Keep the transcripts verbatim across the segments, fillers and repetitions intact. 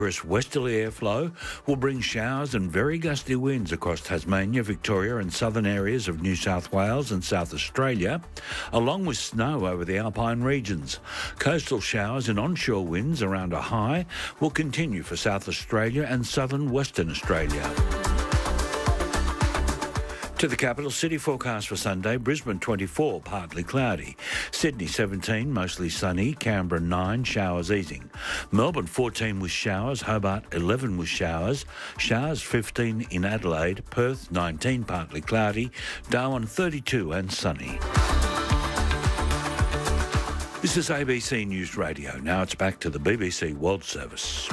Westerly airflow will bring showers and very gusty winds across Tasmania, Victoria and southern areas of New South Wales and South Australia, along with snow over the alpine regions. Coastal showers and onshore winds around a high will continue for South Australia and southern Western Australia. To the capital, city forecast for Sunday: Brisbane twenty-four, partly cloudy. Sydney seventeen, mostly sunny. Canberra nine, showers easing. Melbourne fourteen with showers. Hobart eleven with showers. Showers fifteen in Adelaide. Perth nineteen, partly cloudy. Darwin thirty-two and sunny. This is A B C News Radio. Now it's back to the B B C World Service.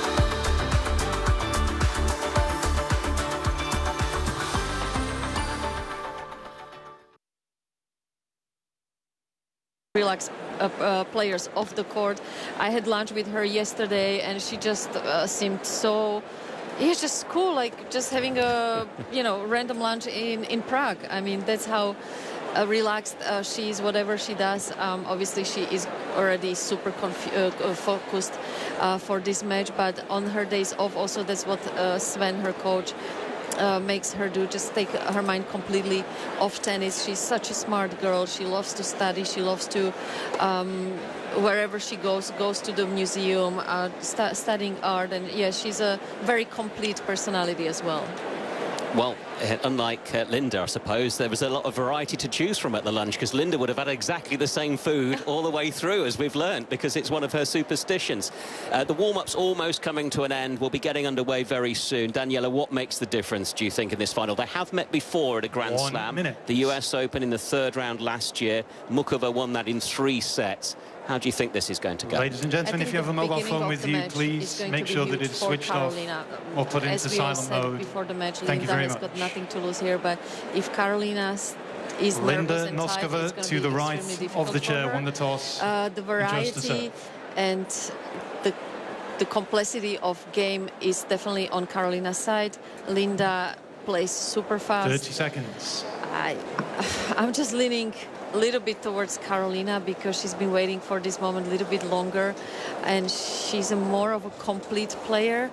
Relax uh, uh, players off the court. I had lunch with her yesterday and she just uh, seemed so, it's just cool, like just having a, you know, random lunch in, in Prague. I mean, that's how uh, relaxed uh, she is, whatever she does. Um, obviously, she is already super conf uh, focused uh, for this match, but on her days off also, that's what uh, Sven, her coach, Uh, makes her do, just take her mind completely off tennis. She's such a smart girl. She loves to study. She loves to, um, wherever she goes, goes to the museum, uh, st studying art. And yeah, she's a very complete personality as well. Well, unlike uh, Linda, I suppose, there was a lot of variety to choose from at the lunch, because Linda would have had exactly the same food all the way through, as we've learned, because it's one of her superstitions. Uh, the warm-up's almost coming to an end. We'll be getting underway very soon. Daniela, what makes the difference, do you think, in this final? They have met before at a Grand One Slam. minute. The U S Open in the third round last year. Mukova won that in three sets. How do you think this is going to go? Ladies and gentlemen, if you have a mobile phone with you, please make sure that it's switched Carolina. off or put As into we all silent said mode. Before the match, Thank Linda you very has much. got nothing to lose here, but if Carolina is Linda nervous and tight, Noskova it's to be the right difficult of the for chair her. won the toss. Uh, the variety and the the complexity of game is definitely on Carolina's side. Linda plays super fast. thirty seconds. I, I'm just leaning a little bit towards Carolina because she's been waiting for this moment a little bit longer, and she's a more of a complete player.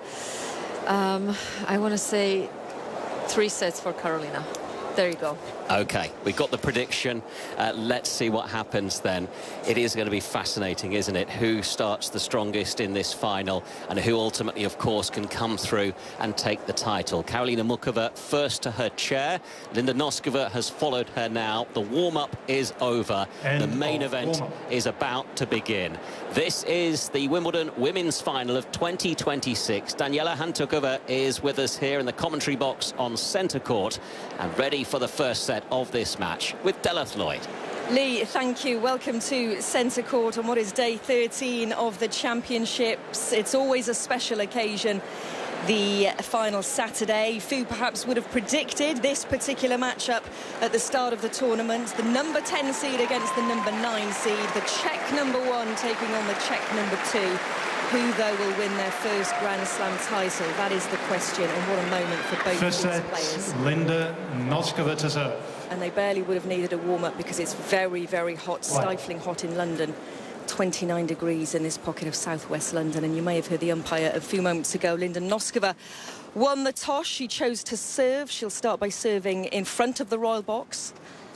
Um, I want to say three sets for Carolina. There you go. OK, we've got the prediction. Uh, let's see what happens then. It is going to be fascinating, isn't it? Who starts the strongest in this final and who ultimately, of course, can come through and take the title. Karolina Muchova first to her chair. Linda Noskova has followed her now. The warm-up is over. End the main event is about to begin. This is the Wimbledon Women's Final of twenty twenty-six. Daniela Hantuchova is with us here in the commentary box on centre court and ready for the first set of this match with Deleth Lloyd. Lee, thank you. Welcome to Centre Court on what is day thirteen of the Championships. It's always a special occasion, the final Saturday. Few perhaps would have predicted this particular matchup at the start of the tournament. The number ten seed against the number nine seed. The Czech number one taking on the Czech number two. Who, though, will win their first Grand Slam title? That is the question, and what a moment for both First these set, players. Linda Noskova to serve. And they barely would have needed a warm-up because it's very, very hot, stifling hot in London. twenty-nine degrees in this pocket of southwest London. And you may have heard the umpire a few moments ago. Linda Noskova won the toss. She chose to serve. She'll start by serving in front of the royal box.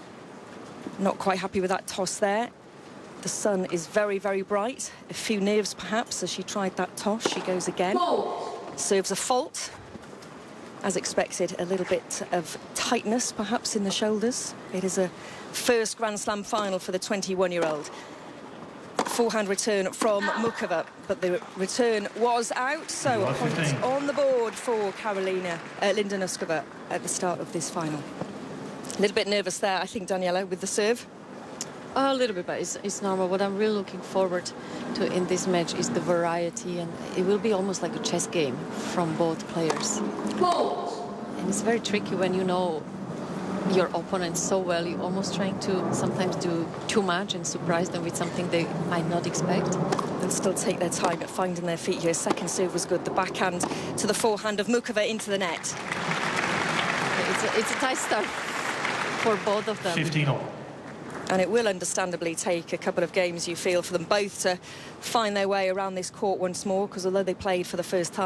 Not quite happy with that toss there. The sun is very, very bright. A few nerves, perhaps, as she tried that toss. She goes again. Serves a fault. As expected, a little bit of tightness, perhaps, in the shoulders. It is a first Grand Slam final for the twenty-one-year-old. Forehand return from Muchova, but the return was out, so a point on the board for Karolina, uh, Linda Noskova at the start of this final. A little bit nervous there, I think, Daniela, with the serve. A little bit, but it's, it's normal. What I'm really looking forward to in this match is the variety, and it will be almost like a chess game from both players. And it's very tricky when you know your opponent so well. You're almost trying to sometimes do too much and surprise them with something they might not expect. They'll still take their time at finding their feet here. Second serve was good. The backhand to the forehand of Muchova into the net. It's a, it's a tight start for both of them. fifteen all. And it will understandably take a couple of games, you feel, for them both to find their way around this court once more, because although they played for the first time